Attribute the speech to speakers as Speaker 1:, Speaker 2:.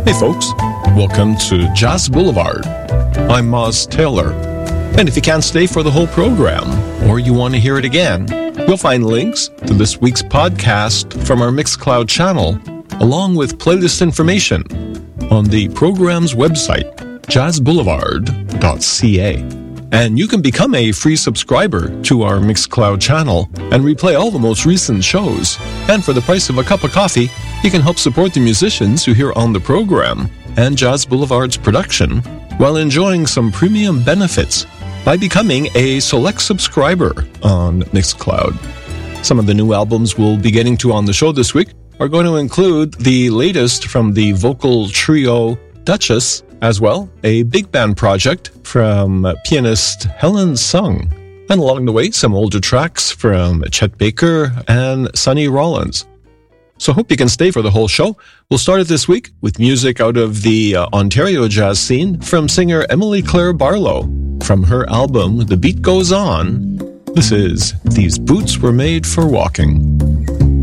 Speaker 1: Hey folks, welcome to Jazz Boulevard. I'm Moz Taylor. And if you can't stay for the whole program, or you want to hear it again, you'll find links to this week's podcast from our Mixcloud channel, along with playlist information on the program's website, jazzboulevard.ca. And you can become a free subscriber to our Mixcloud channel and replay all the most recent shows. And for the price of a cup of coffee, you can help support the musicians you hear on the program and Jazz Boulevard's production while enjoying some premium benefits by becoming a select subscriber on Mixcloud. Some of the new albums we'll be getting to on the show this week are going to include the latest from the vocal trio Duchess, as well a big band project from pianist Helen Sung, and along the way some older tracks from Chet Baker and Sonny Rollins. So hope you can stay for the whole show. We'll start it this week with music out of the Ontario jazz scene from singer Emily Claire Barlow. From her album The Beat Goes On, this is These Boots Were Made for Walking.